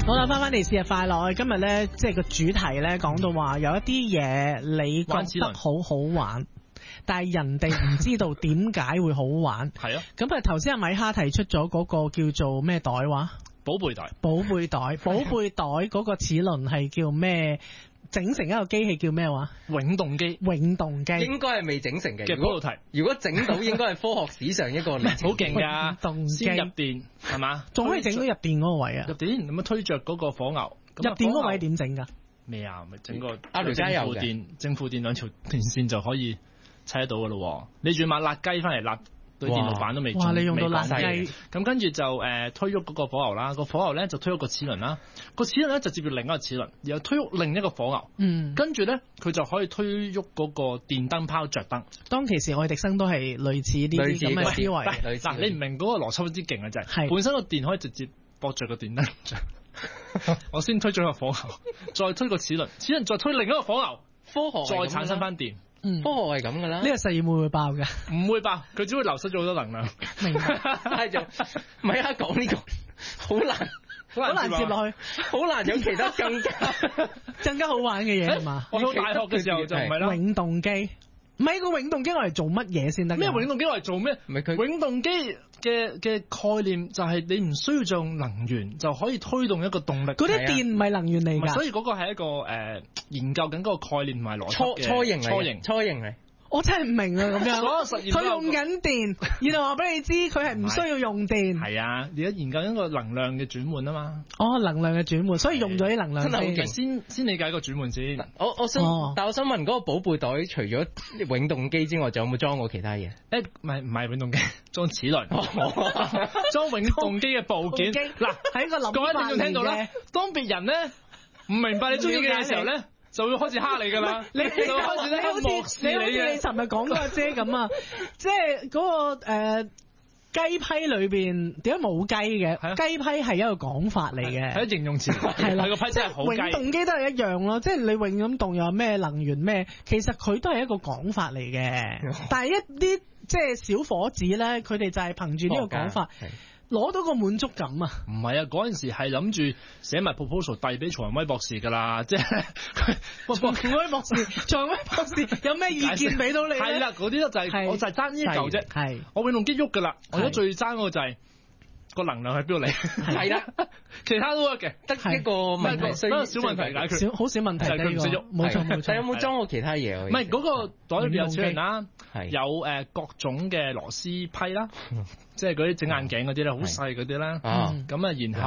好啦，翻嚟節日快樂。今日咧，即係個主題咧，講到話有一啲嘢你覺得好好玩，但係人哋唔知道點解會好玩。 係啊。 咁啊，頭先阿米哈提出咗嗰個叫做咩袋話？寶貝袋。寶貝袋嗰個齒輪係叫咩？整成一個機器叫咩話？ 永動機。 應該係未整成嘅。如果整到，應該係科學史上一個好勁㗎。先入電係嘛？ 仲可以整到入電嗰個位啊？ 入電咁樣推着嗰個火牛。 入電嗰個位點整㗎？ 咩啊？咪整個正負電兩條電線就可以砌得到㗎咯。你仲要買辣雞翻嚟辣？對電路板都未轉， 你用到辣雞， 咁跟住就推喐嗰個火牛啦，個火牛咧就推喐個齒輪啦，個齒輪咧就接住另一個齒輪，然後推喐另一個火牛，跟住咧佢就可以推喐嗰個電燈泡着燈。當其時愛迪生都係類似呢啲咁嘅思維。嗱，你唔明嗰個邏輯之勁嘅就係，本身個電可以直接駁着個電燈着，我先推咗個火牛，再推個齒輪再推另一個火牛，科學再產生翻電。 科學係咁噶啦， 呢個實驗會唔會爆㗎？ 唔會爆，佢只會流失咗好多能量。 明白。 係就唔係啊，講呢個好難接落去， 好難有其他更加好玩嘅嘢係嘛？ 我到大學嘅時候就唔係啦。 永動機，唔係個永動機我嚟做乜嘢先得？ 咩永動機我嚟做咩？唔係佢永動機嘅概念就係你唔需要用能源就可以推動一個動力。 嗰啲電唔係能源嚟㗎， 所以嗰個係一個研究緊嗰個概念同埋邏輯嘅初型嚟。 我真係唔明啊咁樣。 所有實驗佢用緊電，然後話俾你知佢係唔需要用電。 係啊，而家研究緊個能量嘅轉換啊嘛。 能量嘅轉換，所以用咗啲能量。 真係好勁。 先理解個轉換先。 但我想問嗰個寶貝袋，除咗永動機之外，仲有冇裝過其他嘢？ 唔係永動機，裝齒輪，裝永動機嘅部件。嗱， 喺個諗法各位聽眾聽到啦，當別人咧唔明白你中意嘅嘢嘅時候咧，就會開始蝦你噶啦，你就開始咧漠視你嘅。 你尋日講嗰個姐咁啊，即係嗰個雞批裏邊點解冇雞嘅？雞批係一個講法嚟嘅， 係形容詞。係啦，個批真係好雞。 永動機都係一樣咯，即係你永咁動又咩能源咩，其實佢都係一個講法嚟嘅。但係一啲即係小伙子咧，佢哋就係憑住呢個講法。攞到個滿足感啊！ 唔係啊，嗰陣時係諗住寫埋 proposal 遞俾曹雲威博士㗎啦，即係曹雲威博士有咩意見俾到你咧？係啦，嗰啲就係我就係爭呢一嚿啫。係我永動機喐㗎啦，我覺得最爭嗰個就係個能量喺邊度嚟？係啦，其他都得嘅，得一個問題，小問題解決， 好少問題佢唔識喐， 冇錯冇錯。 但有冇裝過其他嘢？ 唔係嗰個袋裏邊有齒輪啦，有各種嘅螺絲批啦。即係嗰啲整眼鏡嗰啲咧，好細嗰啲啦，咁啊，然後。